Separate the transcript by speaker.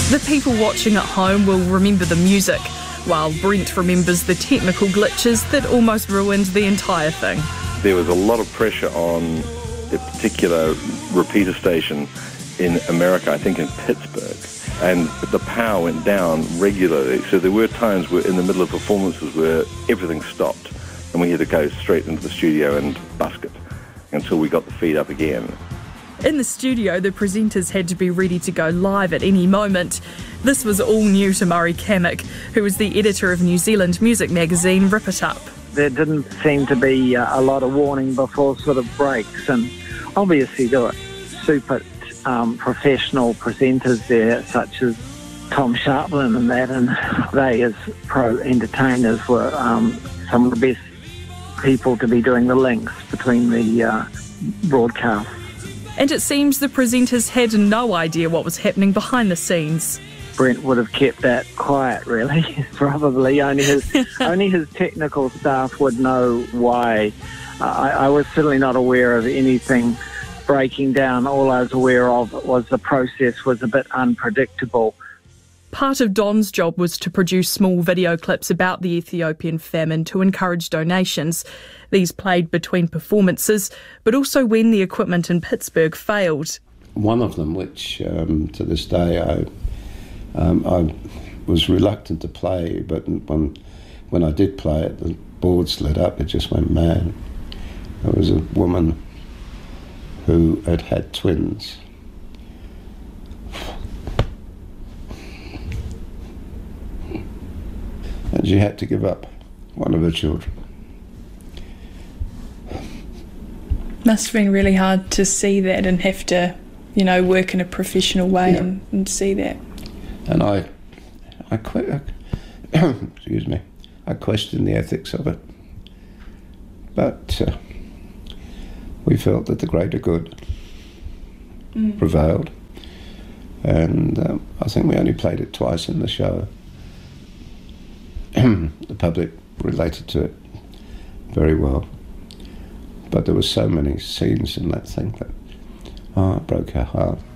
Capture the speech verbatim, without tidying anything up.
Speaker 1: The people watching at home will remember the music, while Brent remembers the technical glitches that almost ruined the entire thing.
Speaker 2: There was a lot of pressure on a particular repeater station in America, I think in Pittsburgh, and the power went down regularly. So there were times where in the middle of performances where everything stopped and we had to go straight into the studio and busk it until we got the feed up again.
Speaker 1: In the studio, the presenters had to be ready to go live at any moment. This was all new to Murray Cammack, who was the editor of New Zealand music magazine Rip It Up.
Speaker 3: There didn't seem to be uh, a lot of warning before sort of breaks, and obviously there were super um, professional presenters there, such as Tom Sharplin and that, and they as pro entertainers were um, some of the best people to be doing the links between the uh, broadcasts.
Speaker 1: And it seems the presenters had no idea what was happening behind the scenes.
Speaker 3: Brent would have kept that quiet, really. Probably only his only his technical staff would know why. Uh, I, I was certainly not aware of anything breaking down. All I was aware of was the process was a bit unpredictable.
Speaker 1: Part of Don's job was to produce small video clips about the Ethiopian famine to encourage donations. These played between performances, but also when the equipment in Pittsburgh failed.
Speaker 4: One of them, which um, to this day I, um, I was reluctant to play, but when, when I did play it, the boards lit up, it just went mad. There was a woman who had had twins. And she had to give up one of her children.
Speaker 5: Must have been really hard to see that and have to, you know, work in a professional way
Speaker 4: yeah.
Speaker 5: and, and see that.
Speaker 4: And I, I, que- excuse me, I questioned the ethics of it. But uh, we felt that the greater good mm. prevailed. And um, I think we only played it twice in the show. The public related to it very well, but there were so many scenes in that thing that oh, it broke our heart.